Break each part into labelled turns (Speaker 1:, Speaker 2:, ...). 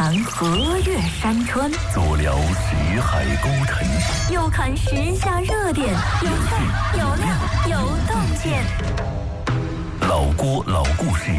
Speaker 1: 谈河岳山川，
Speaker 2: 坐聊西海孤城，
Speaker 1: 又看时下热点，有趣有料有洞见。
Speaker 2: 老郭老故事。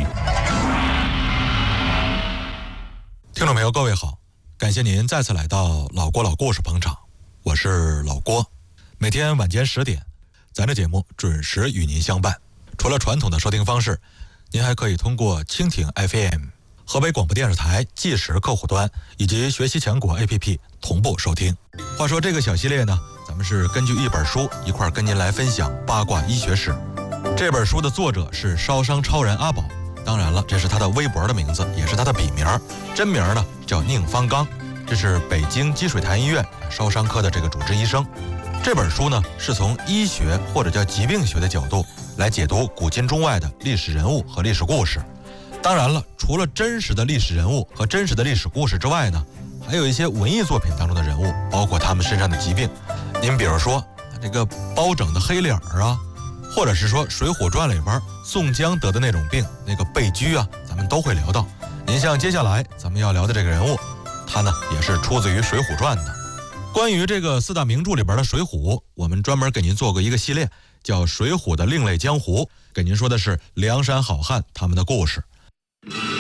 Speaker 3: 听众朋友，各位好，感谢您再次来到老郭老故事捧场，我是老郭。每天晚间10点，咱这节目准时与您相伴。除了传统的收听方式，您还可以通过蜻蜓 FM、河北广播电视台即时客户端以及学习强国 APP 同步收听。话说这个小系列呢，咱们是根据一本书一块跟您来分享八卦医学史。这本书的作者是烧伤超人阿宝，当然了，这是他的微博的名字，也是他的笔名，真名呢叫宁方刚，这是北京积水潭医院烧伤科的这个主治医生。这本书呢是从医学或者叫疾病学的角度来解读古今中外的历史人物和历史故事。当然了，除了真实的历史人物和真实的历史故事之外呢，还有一些文艺作品当中的人物，包括他们身上的疾病。您比如说这个包拯的黑脸啊，或者是说《水浒传》里边宋江得的那种病，那个背疽啊，咱们都会聊到。您像接下来咱们要聊的这个人物，他呢也是出自于《水浒传》的。关于这个4大名著里边的水浒，我们专门给您做过一个系列，叫《水浒的另类江湖》，给您说的是梁山好汉他们的故事。